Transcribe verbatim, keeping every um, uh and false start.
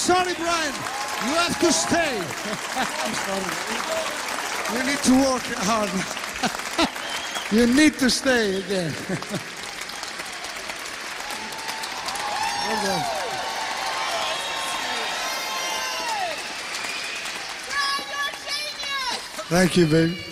sorry, Brian. You have to stay. I'm sorry. You need to work hard. You need to stay again. Well done. Thank you, baby.